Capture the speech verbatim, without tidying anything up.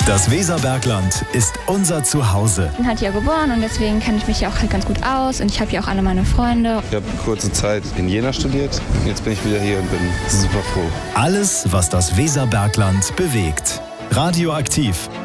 Das Weserbergland ist unser Zuhause. Ich bin halt hier geboren und deswegen kenne ich mich hier auch halt ganz gut aus und ich habe hier auch alle meine Freunde. Ich habe kurze Zeit in Jena studiert. Jetzt bin ich wieder hier und bin super froh. Alles, was das Weserbergland bewegt. Radioaktiv.